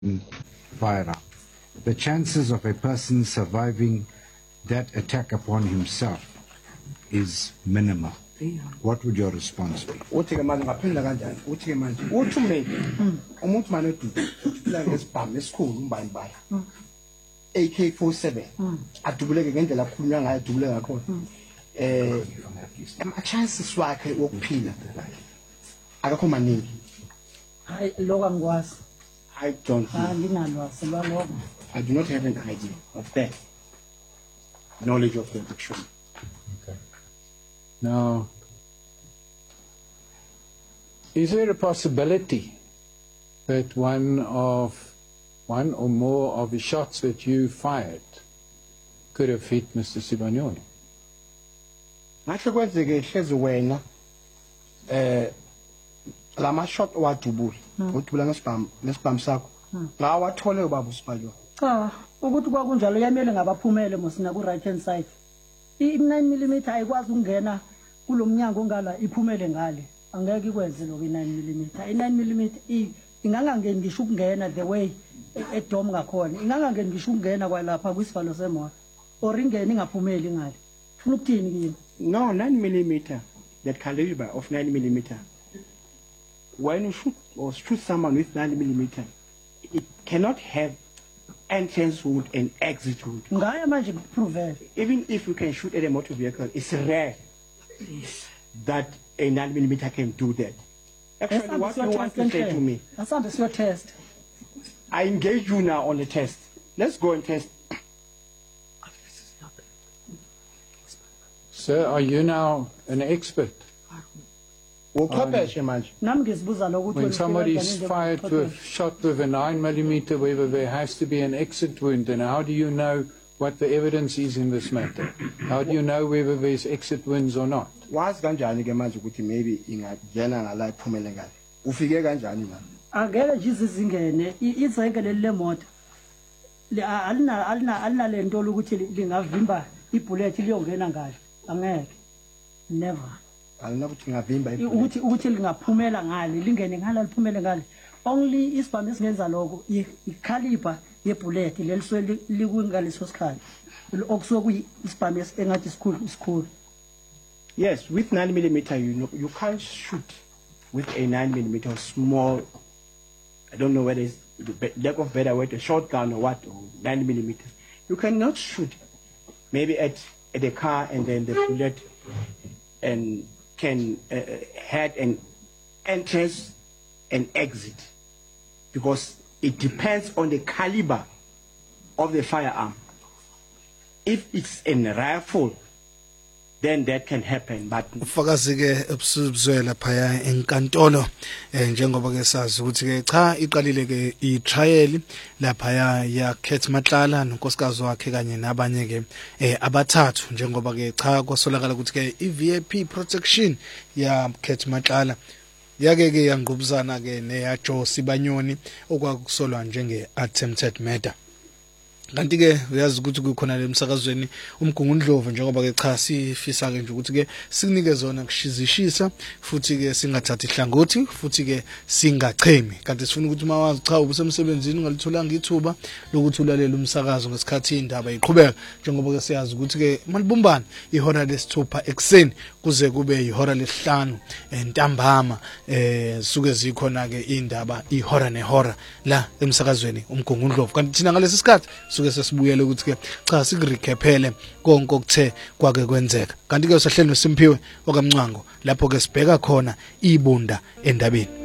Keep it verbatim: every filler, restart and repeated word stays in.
firearm. The chances of a person surviving that attack upon himself is minimal. What would your response be? Uthi ke manje ngaphendula kanjani? Uthi ke manje uthi mina umuntu manje uphila ngesibhamu esikhulu umbani bayi. A K forty-seven adubuleke ngendlela akhulunywa ngayo adubuleke ngakhona. Eh ama chances wakhe wokuphila akakho maningi. Hayi lokho angikwazi. I don't know. Ah nginalwazi lwaloko. I do not have an idea of that. Knowledge of that actually. Okay. Now, is there a possibility that one of one or more of the shots that you fired could have hit Mister Sibanyoni? Ngahle kwenzeke hlezi wena eh lama shot wadubula udubula ngesibhamu nesibhamu sakho ngawathole ubaba uSibanyoni. Cha ukuthi kwakunjalo yamele ngabaphumele mosina ku right hand side. I nine millimeter ayikwazi ukungena kulomnyango ngala iphumele ngale angeke ikwenze lokho i nine millimeter. I nine millimeter ingangangeni ngisho ukungena the way edom ngakhona ingangangeni ngisho ukungena kwalapha kwisivalo semoto or ingene ingaphumeli ngale. Ufuna ukuthini kimi? No, nine millimeter, that caliber of nine millimeter. When you shoot or shoot someone with nine millimeter, it cannot have entrance wound and exit wound. Ngaya manje prove. Even if you can shoot at a motor vehicle, it's rare that a nine millimeter can do that. Actually, what you want to say to me? That's not your test. I engage you now on the test. Let's go and test. Sir, are you now an expert? When somebody is fired with shot with a nine millimeter, whether there has to be an exit wound, then how do you know what the evidence is in this matter? How do you know whether there's exit wounds or not? Was kanjani ke manje ukuthi maybe ingajena ngala iphumele ngale? Ufike kanjani manje? Angeke Jesus ingene izeke leli moto. Le alina alina alina lento ukuthi lingavimba ibullet liyongena ngale. Angeke. Never. Alinakuthi ngavimba ibullet. Ukuthi ukuthi lingaphumela ngale lingene ngala liphumele ngale. Only isibhamu esingenza lokho i-caliber yebullet leliswe likwingaleso sikhali. Okusuke kuyisibhamu engathi isikhulu isikhulu. Yes, with nine millimeter, you know, you can't shoot with a nine millimeter small. I don't know whether it's the lack of better word, a shotgun or what, or nine millimeter. You cannot shoot maybe at at the car and then the bullet and can uh, had an entrance and exit because it depends on the caliber of the firearm. If it's a rifle, then that can happen, but ufakazi ke ebusuzwela phaya enkantolo njengoba ke sazi ukuthi ke cha iqalile ke I trial lapha ya Kate Matlala nonkosikazi wakhe kanye nabanye ke abathathu njengoba ke cha kwasolakala ukuthi ke I V I P protection ya Kate Matlala yake ke yangubuzana ke neya Joe Sibanyoni okwakusolwa njenge attempted murder. Kanti ke uyazi ukuthi kukhona lemsakazweni umgungundlovu njengoba ke cha sifisa ke nje ukuthi ke sinike zona kushizishisa futhi ke singathathi ihlangothi futhi ke singachemi kanti sifuna ukuthi mawazi cha ubusemsebenzini ungalitholanga ithuba lokuthi ulalela umsakazo ngesikhathi indaba iqhubeka njengoba ke siyazi ukuthi ke malibumbana ihora lesithupha ekseni kuze kube ihora lesihlanu entambama eh suke zikhona ke indaba ihora nehora la emsakazweni umgungundlovu kanti thina ngalesi sikhathi suke sesibuyele ukuthi ke cha sikurecaphele konke okuthe kwake kwenzeka kanti ke usahleli noSimphiwe okamncwango lapho ke sibheka khona ibunda endabeni.